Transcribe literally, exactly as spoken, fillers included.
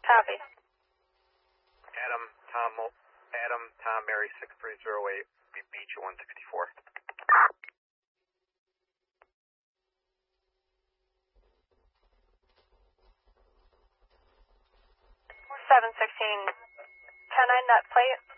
Copy. Adam, Tom, Adam, Tom, Mary, six three zero eight, we beat you one sixty-four. seven sixteen, ten nine net plate.